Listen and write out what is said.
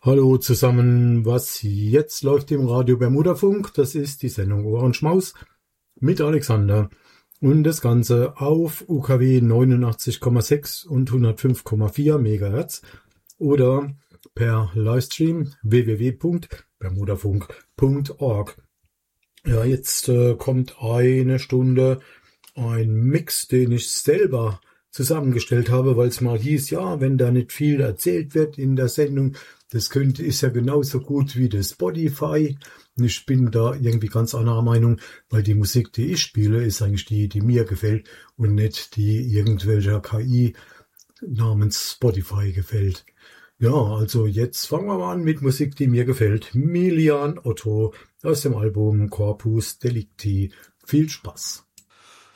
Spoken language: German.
Hallo zusammen, was jetzt läuft im Radio Bermudafunk, das ist die Sendung Ohrenschmaus mit Alexander und das Ganze auf UKW 89,6 und 105,4 MHz oder per Livestream www.bermudafunk.org. Ja, jetzt kommt eine Stunde ein Mix, den ich selber zusammengestellt habe, weil es mal hieß, ja, wenn da nicht viel erzählt wird in der Sendung, ist ja genauso gut wie das Spotify. Und ich bin da irgendwie ganz anderer Meinung, weil die Musik, die ich spiele, ist eigentlich die mir gefällt und nicht die irgendwelcher KI namens Spotify gefällt. Ja, also jetzt fangen wir mal an mit Musik, die mir gefällt. Milian Otto aus dem Album Corpus Delicti. Viel Spaß.